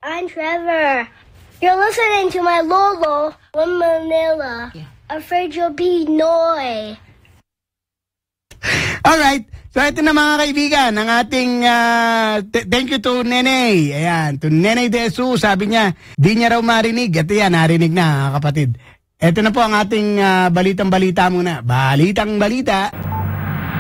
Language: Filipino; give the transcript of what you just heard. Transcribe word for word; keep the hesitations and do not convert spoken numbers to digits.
I'm Trevor. You're listening to my Lolo in Manila. Afraid you'll be Noy. Alright. So ito na mga kaibigan, ang ating uh, t- thank you to Nene. Ayan, to Nene De Jesus, sabi niya, di niya raw marinig. At yan, narinig na kapatid. Ito na po ang ating uh, balitang balita muna. Balitang balita.